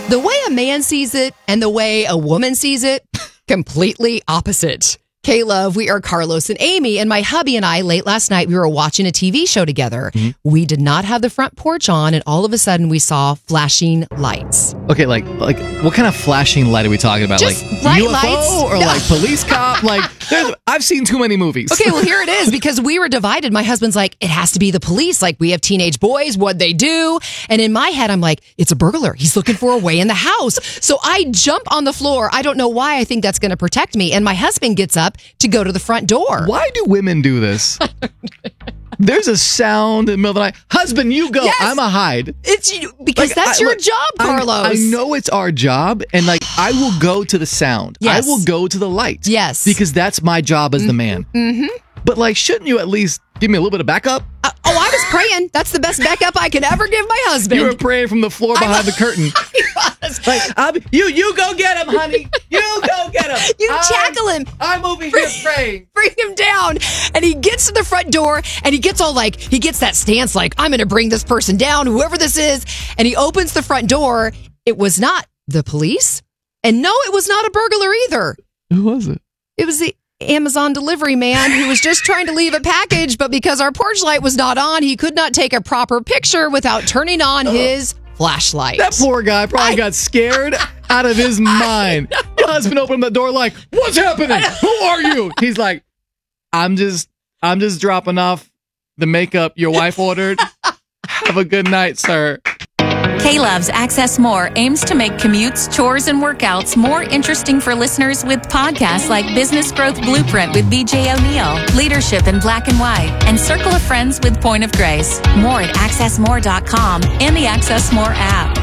The way a man sees it and the way a woman sees it, completely opposite. K-Love, we are Carlos and Amy, and my hubby and I, late last night, we were watching a TV show together. Mm-hmm. We did not have the front porch on, and all of a sudden we saw flashing lights. Okay, like what kind of flashing light are we talking about? Just like bright UFO lights? Or No. like police cop? I've seen too many movies. Okay, well, here it is, because we were divided. My husband's like, it has to be the police. Like, we have teenage boys. What'd they do? And in my head, I'm like, it's a burglar. He's looking for a way in the house. So I jump on the floor. I don't know why I think that's going to protect me. And my husband gets up to go to the front door. Why do women do this? There's a sound in the middle of the night. Husband, you go. Yes. I'm a hide. It's because that's your job, Carlos. I know it's our job, and I will go to the sound. Yes. I will go to the light. Yes. Because that's my job as the man. Mm-hmm. But shouldn't you at least give me a little bit of backup? I was praying. That's the best backup I can ever give my husband. You were praying from the floor behind the curtain. I was. You go get him, honey. You go get him. You tackle him. I'm over here praying. Bring him down. And he gets to the front door and he gets he gets that stance like, I'm going to bring this person down, whoever this is. And he opens the front door. It was not the police. And no, it was not a burglar either. Who was it? It was the Amazon delivery man who was just trying to leave a package, but because our porch light was not on, he could not take a proper picture without turning on his flashlight. That poor guy probably got scared out of his mind. Your husband opened the door like, what's happening? Who are you? He's like, I'm just dropping off the makeup your wife ordered. Have a good night, sir. K-Love's Access More aims to make commutes, chores, and workouts more interesting for listeners with podcasts like Business Growth Blueprint with BJ O'Neill, Leadership in Black and White, and Circle of Friends with Point of Grace. More at accessmore.com and the Access More app.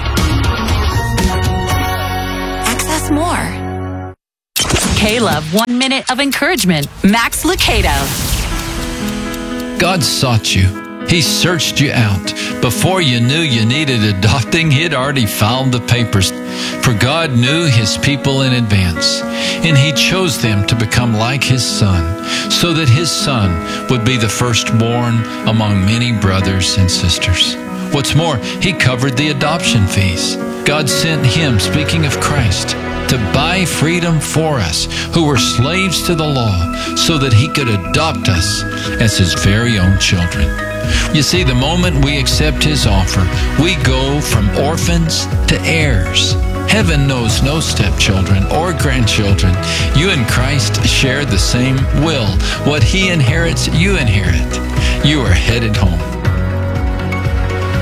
Access More. K-Love 1 minute of encouragement. Max Lucado. God sought you. He searched you out. Before you knew you needed adopting, He'd already filed the papers. For God knew His people in advance, and He chose them to become like His Son, so that His Son would be the firstborn among many brothers and sisters. What's more, He covered the adoption fees. God sent Him, speaking of Christ, to buy freedom for us who were slaves to the law, so that He could adopt us as His very own children. You see, the moment we accept His offer, we go from orphans to heirs. Heaven knows no stepchildren or grandchildren. You and Christ share the same will. What He inherits, you inherit. You are headed home.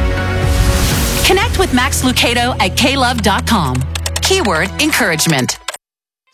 Connect with Max Lucado at klove.com. Keyword encouragement.